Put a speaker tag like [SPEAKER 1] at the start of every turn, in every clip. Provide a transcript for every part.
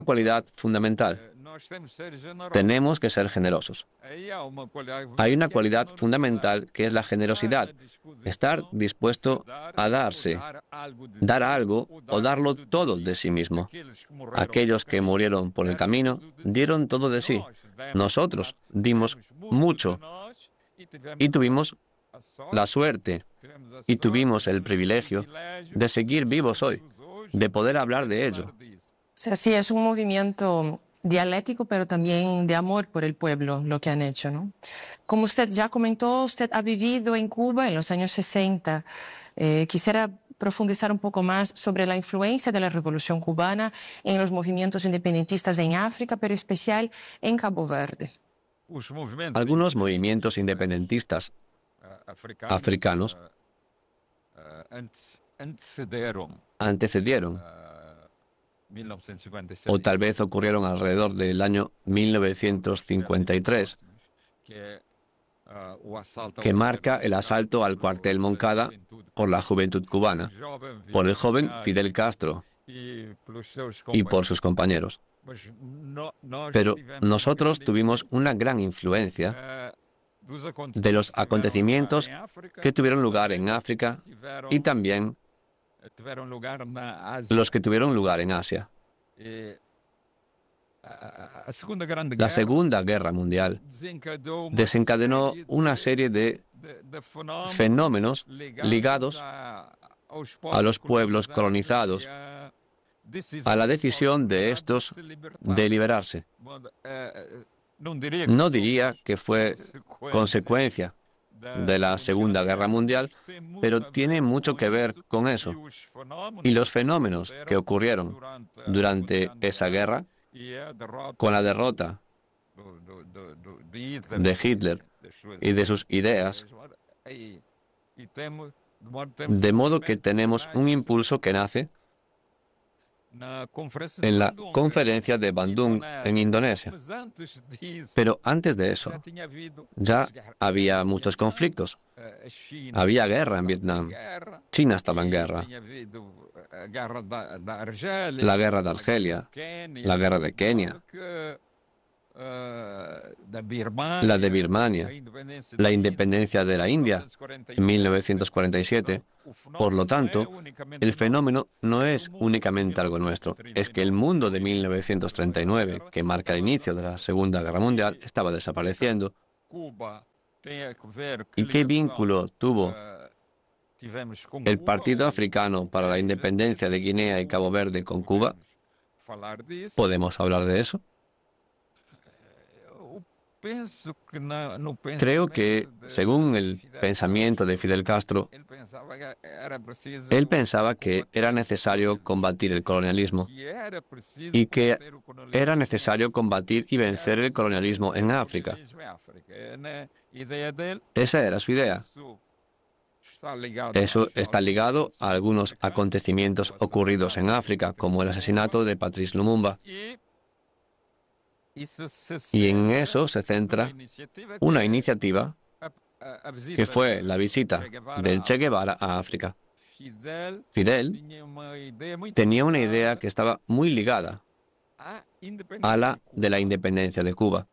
[SPEAKER 1] cualidad fundamental. Tenemos que ser generosos. Hay una cualidad fundamental que es la generosidad. Estar dispuesto a darse, dar algo o darlo todo de sí mismo. Aquellos que murieron por el camino dieron todo de sí. Nosotros dimos mucho y tuvimos la suerte y tuvimos el privilegio de seguir vivos hoy, de poder hablar de ello.
[SPEAKER 2] O sea, sí, es un movimiento dialéctico, pero también de amor por el pueblo, lo que han hecho, ¿no? Como usted ya comentó, usted ha vivido en Cuba en los años 60. Quisiera profundizar un poco más sobre la influencia de la Revolución Cubana en los movimientos independentistas en África, pero especial en Cabo Verde.
[SPEAKER 1] Algunos movimientos independentistas africanos antecedieron o tal vez ocurrieron alrededor del año 1953, que marca el asalto al cuartel Moncada por la juventud cubana, por el joven Fidel Castro y por sus compañeros. Pero nosotros tuvimos una gran influencia de los acontecimientos que tuvieron lugar en África y también los que tuvieron lugar en Asia. La Segunda Guerra Mundial desencadenó una serie de fenómenos ligados a los pueblos colonizados, a la decisión de estos de liberarse. No diría que fue consecuencia de la Segunda Guerra Mundial, pero tiene mucho que ver con eso. Y los fenómenos que ocurrieron durante esa guerra, con la derrota de Hitler y de sus ideas, de modo que tenemos un impulso que nace en la conferencia de Bandung en Indonesia. Pero antes de eso, ya había muchos conflictos. Había guerra en Vietnam. China estaba en guerra. La guerra de Argelia, la guerra de Kenia, la de Birmania, la independencia de la India en 1947. Por lo tanto, el fenómeno no es únicamente algo nuestro, es que el mundo de 1939, que marca el inicio de la Segunda Guerra Mundial, estaba desapareciendo. ¿Y qué vínculo tuvo el Partido Africano para la Independencia de Guinea y Cabo Verde con Cuba? ¿Podemos hablar de eso? Creo que, según el pensamiento de Fidel Castro, él pensaba que era necesario combatir el colonialismo y que era necesario combatir y vencer el colonialismo en África. Esa era su idea. Eso está ligado a algunos acontecimientos ocurridos en África, como el asesinato de Patrice Lumumba. Y en eso se centra una iniciativa que fue la visita del Che Guevara a África. Fidel tenía una idea que estaba muy ligada a la de la independencia de Cuba.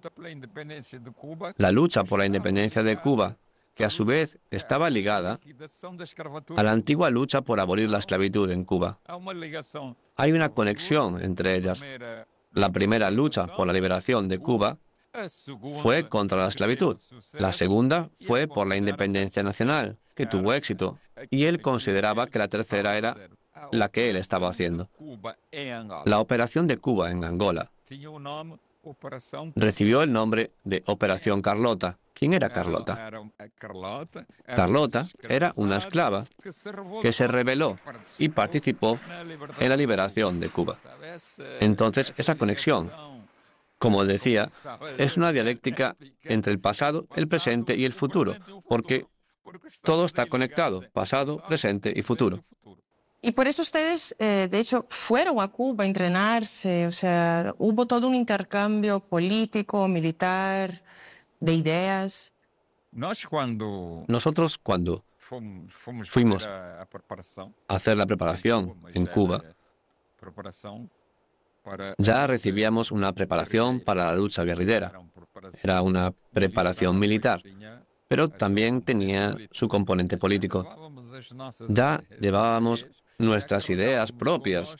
[SPEAKER 1] La lucha por la independencia de Cuba, que a su vez estaba ligada a la antigua lucha por abolir la esclavitud en Cuba. Hay una conexión entre ellas. La primera lucha por la liberación de Cuba fue contra la esclavitud. La segunda fue por la independencia nacional, que tuvo éxito. Y él consideraba que la tercera era la que él estaba haciendo. La operación de Cuba en Angola recibió el nombre de Operación Carlota. ¿Quién era Carlota? Carlota era una esclava que se rebeló y participó en la liberación de Cuba. Entonces, esa conexión, como decía, es una dialéctica entre el pasado, el presente y el futuro, porque todo está conectado, pasado, presente y futuro.
[SPEAKER 2] Y por eso ustedes, de hecho, fueron a Cuba a entrenarse, o sea, hubo todo un intercambio político, militar, de ideas.
[SPEAKER 1] Nosotros, cuando fuimos a hacer la preparación en Cuba, Ya recibíamos una preparación para la lucha guerrillera. Era una preparación militar, pero también tenía su componente político. Ya llevábamos nuestras ideas propias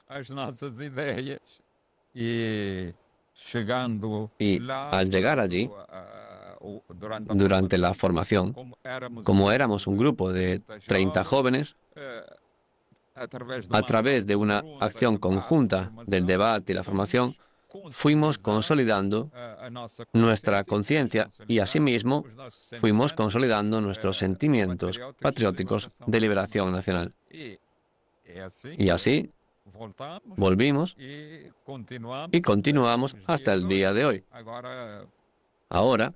[SPEAKER 1] y al llegar allí, durante la formación, como éramos un grupo de 30 jóvenes, a través de una acción conjunta del debate y la formación, fuimos consolidando nuestra conciencia y asimismo fuimos consolidando nuestros sentimientos patrióticos de liberación nacional. Y así volvimos y continuamos hasta el día de hoy. Ahora,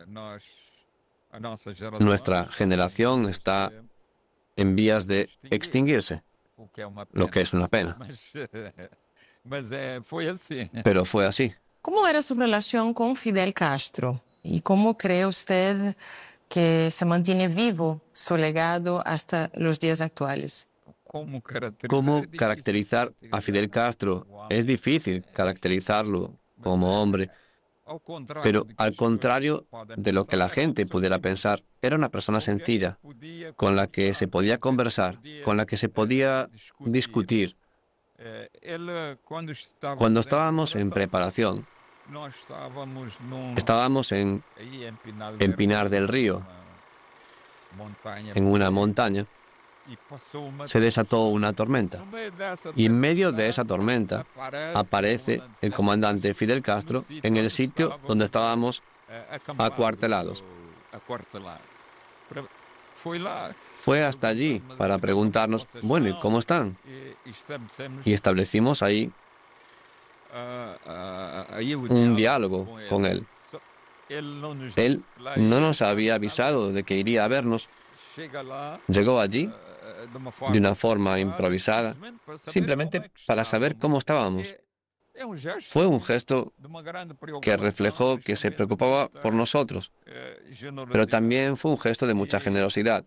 [SPEAKER 1] nuestra generación está en vías de extinguirse, lo que es una pena. Pero fue así.
[SPEAKER 2] ¿Cómo era su relación con Fidel Castro? ¿Y cómo cree usted que se mantiene vivo su legado hasta los días actuales?
[SPEAKER 1] ¿Cómo caracterizar a Fidel Castro? Es difícil caracterizarlo como hombre, pero al contrario de lo que la gente pudiera pensar, era una persona sencilla, con la que se podía conversar, con la que se podía discutir. Cuando estábamos en preparación, estábamos en Pinar del Río, en una montaña. Se desató una tormenta. Y en medio de esa tormenta aparece el comandante Fidel Castro en el sitio donde estábamos acuartelados. Fue hasta allí para preguntarnos, bueno, ¿y cómo están? Y establecimos ahí un diálogo con él. Él no nos había avisado de que iría a vernos. Llegó allí de una forma improvisada, simplemente para saber cómo estábamos. Fue un gesto que reflejó que se preocupaba por nosotros, pero también fue un gesto de mucha generosidad.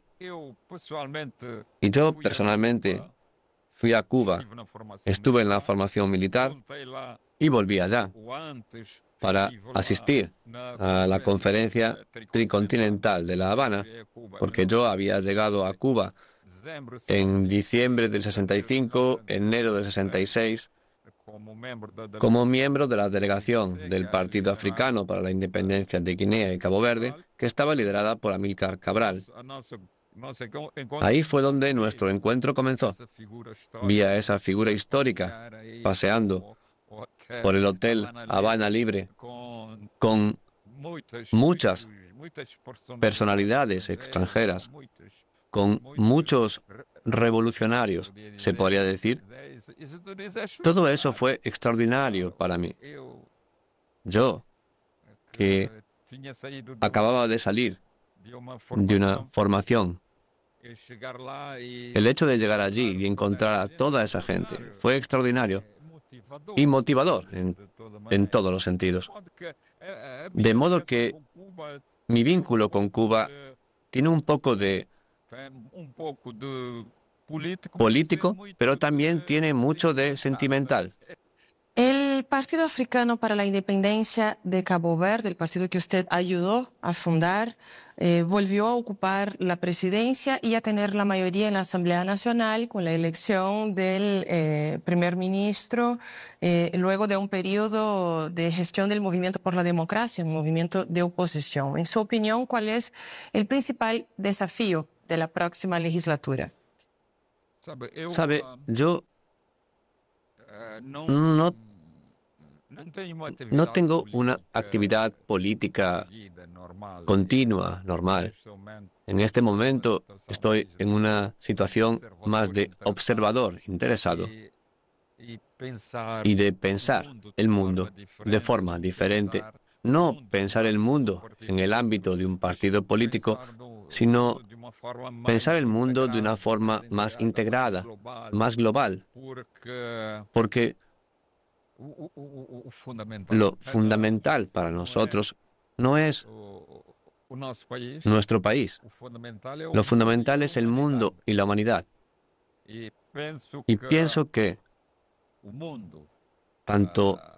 [SPEAKER 1] Y yo personalmente fui a Cuba, estuve en la formación militar y volví allá para asistir a la conferencia tricontinental de La Habana, porque yo había llegado a Cuba en diciembre del 65, enero del 66, como miembro de la delegación del Partido Africano para la Independencia de Guinea y Cabo Verde, que estaba liderada por Amílcar Cabral. Ahí fue donde nuestro encuentro comenzó. Vi a esa figura histórica paseando por el Hotel Habana Libre con muchas personalidades extranjeras, con muchos revolucionarios, se podría decir. Todo eso fue extraordinario para mí. Yo, que acababa de salir de una formación, el hecho de llegar allí y encontrar a toda esa gente fue extraordinario y motivador en todos los sentidos. De modo que mi vínculo con Cuba tiene un poco de político, pero también tiene mucho de sentimental.
[SPEAKER 2] El Partido Africano para la Independencia de Cabo Verde, el partido que usted ayudó a fundar, volvió a ocupar la presidencia y a tener la mayoría en la Asamblea Nacional con la elección del primer ministro, luego de un periodo de gestión del Movimiento por la Democracia, un movimiento de oposición. En su opinión, ¿cuál es el principal desafío de la próxima legislatura?
[SPEAKER 1] Sabe, yo no tengo una actividad política continua, normal. En este momento estoy en una situación más de observador, interesado, y de pensar el mundo de forma diferente. No pensar el mundo en el ámbito de un partido político, sino pensar el mundo de una forma más integrada, más global, porque lo fundamental para nosotros no es nuestro país. Lo fundamental es el mundo y la humanidad. Y pienso que tanto